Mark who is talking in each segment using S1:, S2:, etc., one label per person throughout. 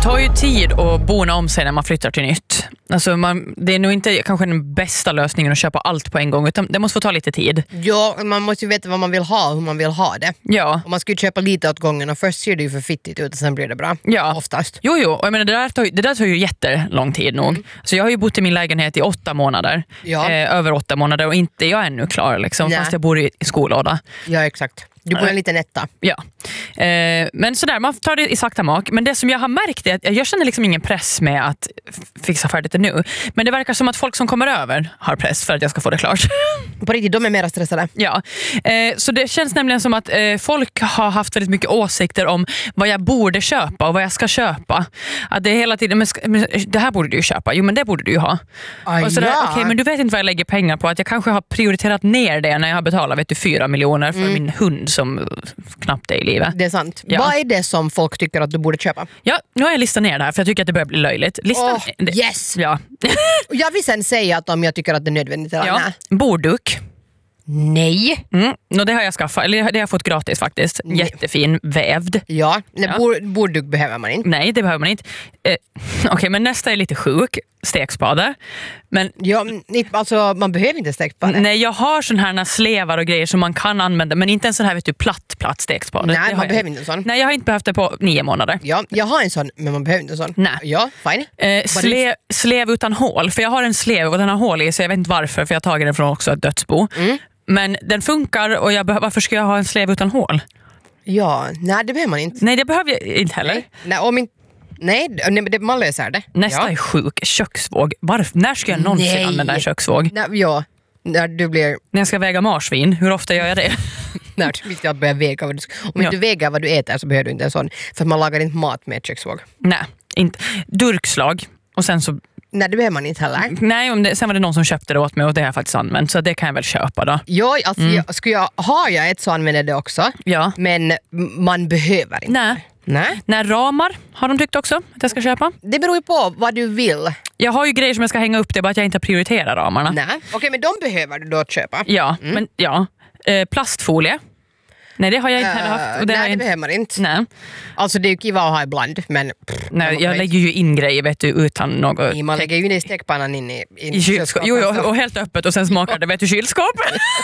S1: tar ju tid att bona om sig när man flyttar till nytt. Alltså det är nog inte kanske den bästa lösningen att köpa allt på en gång, utan det måste få ta lite tid.
S2: Ja, man måste ju veta vad man vill ha och hur man vill ha det.
S1: Ja.
S2: Och man ska ju köpa lite åt gången och först ser det ju för fittigt ut och sen blir det bra.
S1: Ja.
S2: Oftast.
S1: Jo, och jag menar, det där tar ju jättelång tid nog. Så jag har ju bott i min lägenhet i 8 månader.
S2: Ja.
S1: Över 8 månader och inte jag är ännu klar liksom, fast jag bor i skollåda.
S2: Ja, exakt. Du bor en liten etta.
S1: Ja. Men sådär, man tar det i sakta mak. Men det som jag har märkt är att jag känner liksom ingen press med att fixa färdigt det nu. Men det verkar som att folk som kommer över har press för att jag ska få det klart.
S2: På riktigt, de är mer stressade.
S1: Ja, så det känns nämligen som att folk har haft väldigt mycket åsikter om vad jag borde köpa och vad jag ska köpa. Att det är hela tiden, men det här borde du ju köpa. Jo, men det borde du ju ha. Och sådär, okej, men du vet inte vad jag lägger pengar på. Att jag kanske har prioriterat ner det när jag har betalat 4 miljoner för min hund som knappt är i livet.
S2: Det är sant.
S1: Ja.
S2: Vad är det som folk tycker att du borde köpa?
S1: Ja, nu har jag listat ner det här för jag tycker att det börjar bli löjligt. Listan,
S2: yes!
S1: Ja.
S2: Jag vill sen säga att om jag tycker att det är nödvändigt eller nej.
S1: Bordduk.
S2: Nej.
S1: Och det har jag skaffat, eller det har jag fått gratis faktiskt. Jättefin, vävd.
S2: Ja, bordduk behöver man inte.
S1: Nej, det behöver man inte. Okej, men nästa är lite sjuk. Stekspade. Men
S2: ja, alltså man behöver inte stekspade.
S1: Nej, jag har sån här slevar och grejer som man kan använda, men inte en sån här platt stekspade.
S2: Nej, man behöver inte en sån.
S1: Nej, jag har inte behövt det på 9 månader.
S2: Ja, jag har en sån, men man behöver inte en sån.
S1: Nej.
S2: Ja, fine.
S1: Slev utan hål, för jag har en slev och den har hål i, så jag vet inte varför, för jag har tagit den från också ett dödsbo. Men den funkar och varför ska jag ha en slev utan hål?
S2: Ja, nej det behöver man inte.
S1: Nej, det behöver jag inte heller.
S2: Nej, man löser det.
S1: Nästa är sjuk, köksvåg. När ska jag någonsin använda en köksvåg?
S2: Ja, när du blir...
S1: När jag ska väga marsvin, hur ofta gör jag det?
S2: När du visste att börja väga vad du ska... Om inte du väger vad du äter så behöver du inte en sån. För man lagar inte mat med köksvåg.
S1: Nej, inte. Durkslag. Och sen så...
S2: Nej, det behöver man inte heller.
S1: Nej, sen var det någon som köpte det åt mig och det har jag faktiskt använt. Så det kan jag väl köpa då.
S2: Ja, alltså har jag ett så använder det också.
S1: Ja.
S2: Men man behöver inte. Nej.
S1: När ramar har de tyckt också att jag ska köpa.
S2: Det beror ju på vad du vill.
S1: Jag har ju grejer som jag ska hänga upp, det bara att jag inte prioriterar ramarna.
S2: Nej. Okej, men de behöver du då köpa.
S1: Ja, men plastfolie. Nej, det har jag inte heller haft. Och
S2: det behöver man inte.
S1: Nej.
S2: Alltså det är ju kiva att ha ibland, men...
S1: Nej, jag lägger ju in grejer, vet du, utan något...
S2: Man lägger ju in i stekpannan in i
S1: kylskåp. Jo, och helt öppet och sen smakar det, vet du, kylskåp.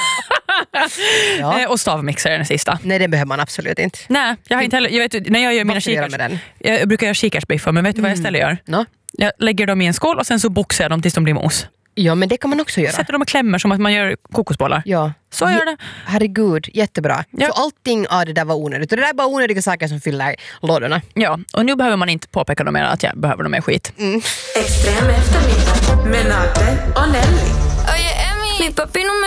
S2: Ja.
S1: Och stavmixer är den sista.
S2: Nej, det behöver man absolut inte.
S1: Nej, jag har inte heller... Jag vet, när jag gör mina jag brukar göra kikarsbiffar, men vet du vad jag istället gör?
S2: No.
S1: Jag lägger dem i en skål och sen så boxar jag dem tills de blir mos.
S2: Ja, men det kan man också göra.
S1: Sätter dem och klämmer som att man gör kokosbollar.
S2: Ja.
S1: Så gör det.
S2: Herregud, jättebra.
S1: Ja.
S2: Så allting av det där var onödigt. Och det där är bara onödiga saker som fyller lådorna.
S1: Ja, och nu behöver man inte påpeka något mer att jag behöver något mer skit.
S3: Extrem eftermiddag med Nagde och Nelly.
S4: Oye, Emi, mi papi no me